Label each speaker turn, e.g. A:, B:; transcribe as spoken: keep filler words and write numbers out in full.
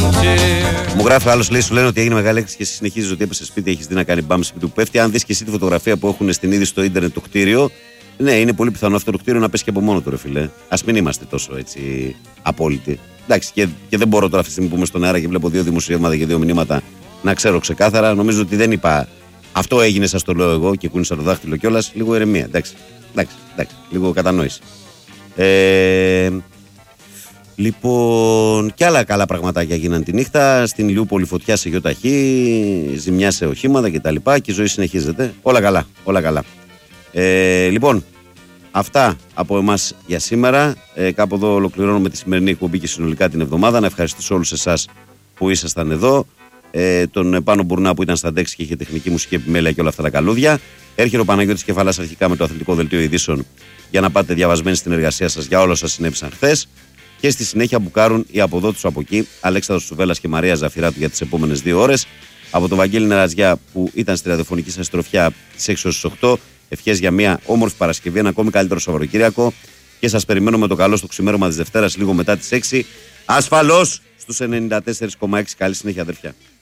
A: Μου γράφει άλλο, λέει: σου λένε ότι έγινε μεγάλη έκρηξη και εσύ συνεχίζει ότι έπεσε σπίτι, έχει δει να κάνει μπαμ σπίτι που πέφτει. Αν δει και εσύ τη φωτογραφία που έχουν στην είδηση στο ίντερνετ το κτίριο, ναι, είναι πολύ πιθανό αυτό το κτίριο να πέσει και από μόνο του, ρε φιλέ. Ας μην είμαστε τόσο έτσι απόλυτοι. Εντάξει, και, και δεν μπορώ τώρα αυτή τη στιγμή που είμαι στον αέρα και βλέπω δύο δημοσιεύματα και δύο μηνύματα να ξέρω ξεκάθαρα. Νομίζω ότι δεν είπα αυτό έγινε, σας το λέω εγώ και κούνησα το δάχτυλο κιόλας. Λίγο ηρεμία, εντάξει. εντάξει, εντάξει λίγο κατανόηση. Ε, λοιπόν, και άλλα καλά πραγματάκια γίναν τη νύχτα. Στην Ηλιούπολη φωτιά σε γιοταχή, ζημιά σε οχήματα κτλ. Και, και η ζωή συνεχίζεται. Όλα καλά, όλα καλά. Ε, λοιπόν, αυτά από εμάς για σήμερα. Ε, κάπου εδώ ολοκληρώνουμε τη σημερινή εκπομπή και συνολικά την εβδομάδα. Να ευχαριστήσω όλους εσάς που ήσασταν εδώ. Ε, τον Πάνο Μπουρνά που ήταν στα ντεξ και είχε τεχνική μουσική επιμέλεια και όλα αυτά τα καλούδια. Έρχεται ο Παναγιώτης Κεφαλάς αρχικά με το Αθλητικό Δελτίο Ειδήσεων για να πάτε διαβασμένοι στην εργασία σας για όλα όσα συνέβησαν χθες. Και στη συνέχεια μπουκάρουν οι από εδώ τους από εκεί Αλέξανδρος Τσουβέλλας και Μαρία Ζαφυράτου για τις επόμενες δύο ώρες. Από τον Βαγγέλη Νεραζιά που ήταν στη ραδιοφωνική σας στροφιά στις έξι ως τις οκτώ. Ευχές για μια όμορφη Παρασκευή, ένα ακόμη καλύτερο Σαββατοκύριακο. Και σας περιμένω με το καλό στο ξημέρωμα της Δευτέρας λίγο μετά τις έξι. Ασφαλώς στους ενενήντα τέσσερα κόμμα έξι. Καλή συνέχεια, αδερφιά.